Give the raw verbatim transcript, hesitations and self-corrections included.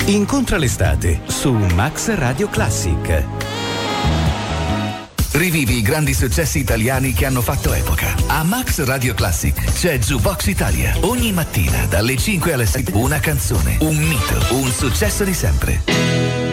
Incontra l'estate su Max Radio Classic. Rivivi i grandi successi italiani che hanno fatto epoca. A Max Radio Classic c'è Jukebox Italia. Ogni mattina dalle cinque alle sei una canzone, un mito, un successo di sempre.